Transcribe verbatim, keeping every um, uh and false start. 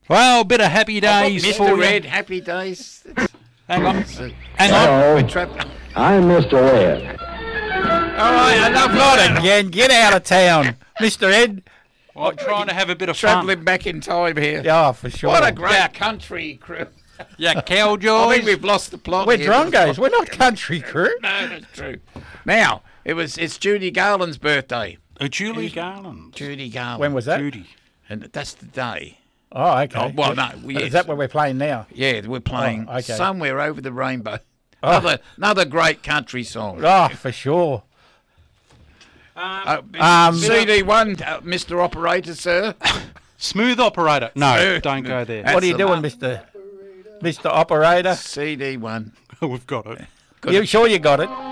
Well, a bit of happy days Mister for Red, you. happy days. Hang on. So- Hang on. Hello, We're trapped. I'm Mister Ed. All right, enough Not of that. again. Get out of town, Mister Ed. I'm trying to have a bit of fun. Travelling back in time here. Yeah, for sure. What a great country crew. Yeah, I think Cowjoys. we've lost the plot. We're here. drongos. We're not country crew. No, that's true. Now, it was it's Judy Garland's birthday. Uh, Julie Garland. Judy Garland. When was that? Judy. And that's the day. Oh, okay. Oh, well, no, yes. Is that what we're playing now? Yeah, we're playing Oh, okay. Somewhere Over the Rainbow. Oh. Another another great country song. Oh, for sure. Uh, Um, C D one, uh, Mister Operator, sir. Smooth operator. No, Smooth. don't go there. That's What are you the doing, one. Mister Mister Operator? C D one. We've got it. Good. You sure you got it?